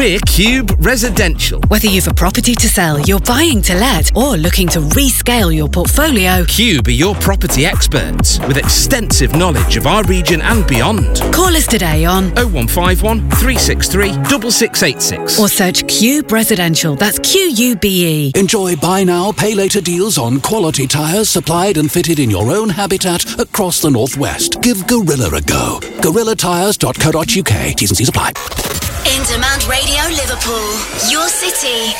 We're Cube Residential. Whether you've a property to sell, you're buying to let, or looking to rescale your portfolio, Cube are your property experts with extensive knowledge of our region and beyond. Call us today on 0151 363 6686 or search Cube Residential. That's QUBE. Enjoy buy now, pay later deals on quality tyres supplied and fitted in your own habitat across the Northwest. Give Gorilla a go. GorillaTyres.co.uk. T's and C's apply. In Demand Radio Liverpool. Your city,